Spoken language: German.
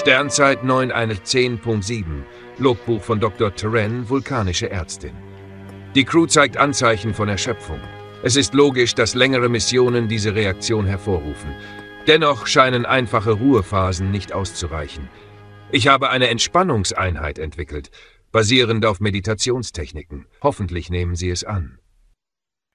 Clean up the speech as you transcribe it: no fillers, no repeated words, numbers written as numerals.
Sternzeit 910.7. Logbuch von Dr. Terran, vulkanische Ärztin. Die Crew zeigt Anzeichen von Erschöpfung. Es ist logisch, dass längere Missionen diese Reaktion hervorrufen. Dennoch scheinen einfache Ruhephasen nicht auszureichen. Ich habe eine Entspannungseinheit entwickelt, basierend auf Meditationstechniken. Hoffentlich nehmen Sie es an.